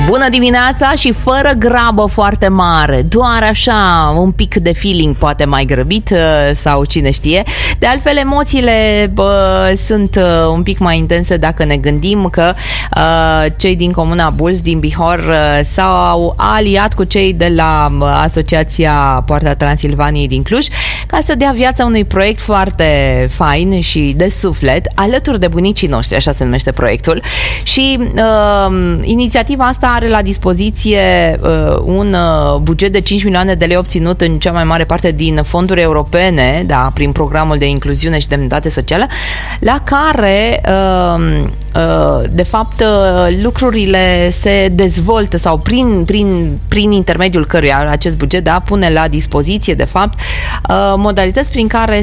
Bună dimineața și fără grabă foarte mare, doar așa un pic de feeling, poate mai grăbit sau cine știe. De altfel, emoțiile sunt un pic mai intense dacă ne gândim că cei din Comuna Bulți din Bihor s-au aliat cu cei de la Asociația Poarta Transilvaniei din Cluj ca să dea viața unui proiect foarte fain și de suflet, alături de bunicii noștri, așa se numește proiectul. Și inițiativa asta are la dispoziție un buget de 5 milioane de lei obținut în cea mai mare parte din fonduri europene, da, prin programul de incluziune și demnitate socială, la care de fapt lucrurile se dezvoltă sau prin intermediul căruia acest buget, da, pune la dispoziție de fapt modalități prin care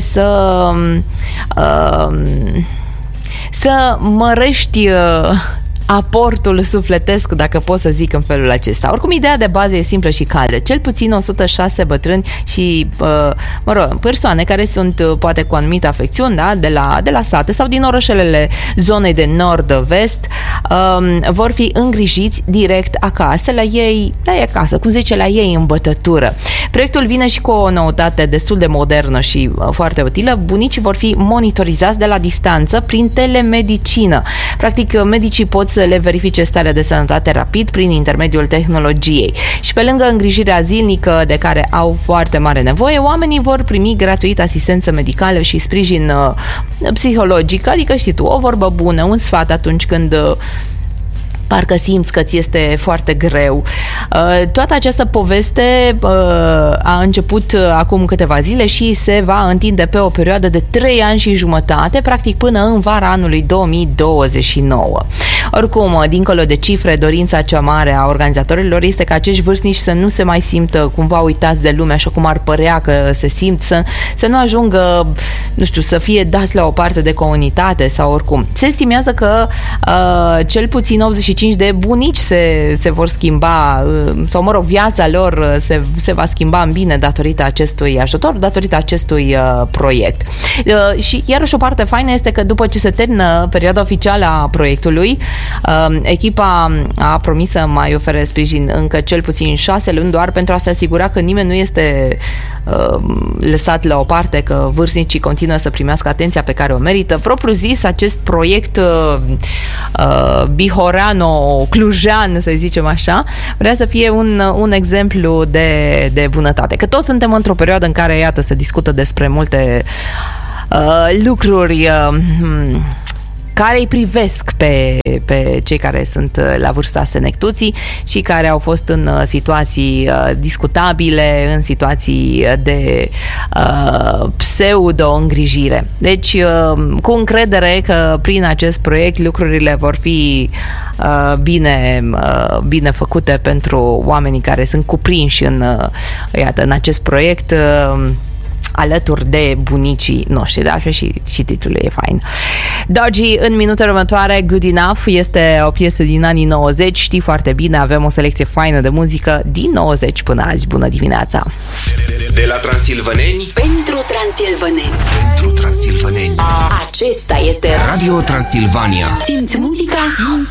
să mărești aportul sufletesc, dacă pot să zic în felul acesta. Oricum, ideea de bază e simplă și caldă. Cel puțin 106 bătrâni și, persoane care sunt, poate, cu anumite afecțiuni, da, de la sate sau din orășelele zonei de nord-vest, vor fi îngrijiți direct acasă, la ei acasă, cum zice, la ei în bătătură. Proiectul vine și cu o noutate destul de modernă și foarte utilă. Bunicii vor fi monitorizați de la distanță prin telemedicină. Practic, medicii pot să le verifice starea de sănătate rapid prin intermediul tehnologiei. Și pe lângă îngrijirea zilnică de care au foarte mare nevoie, oamenii vor primi gratuit asistență medicală și sprijin psihologic, adică știi tu, o vorbă bună, un sfat atunci când parcă simți că ți este foarte greu. Toată această poveste a început acum câteva zile și se va întinde pe o perioadă de 3 ani și jumătate, practic până în vara anului 2029. Oricum, dincolo de cifre, dorința cea mare a organizatorilor este ca acești vârstnici să nu se mai simtă cumva uitați de lume, așa cum ar părea că se simt, să nu ajungă, nu știu, să fie dați la o parte de comunitate sau oricum. Se estimează că cel puțin 85 de bunici se vor schimba, sau mă rog, viața lor se va schimba în bine datorită acestui ajutor, datorită acestui proiect. Și iarăși o parte faină este că după ce se termină perioada oficială a proiectului, echipa a promis să mai ofere sprijin încă cel puțin 6 luni, doar pentru a se asigura că nimeni nu este lăsat la o parte, că vârstnicii continuă să primească atenția pe care o merită. Propriu zis, acest proiect bihoreano-clujean, să zicem așa, vrea să fie un exemplu de bunătate. Că toți suntem într-o perioadă în care, iată, se discută despre multe lucruri care îi privesc pe cei care sunt la vârsta senectuții și care au fost în situații discutabile, în situații de pseudo-îngrijire. Deci, cu încredere că prin acest proiect lucrurile vor fi bine făcute pentru oamenii care sunt cuprinși în acest proiect, alături de bunicii noștri, da? Și titlul e fain. Dodgy, în minutele următoare, Good Enough, este o piesă din anii 90, știi foarte bine, avem o selecție faină de muzică din 90 până azi. Bună dimineața! De la transilvaneni pentru transilvaneni. Pentru transilvaneni. Acesta este Radio Transilvania. Simți muzica, simți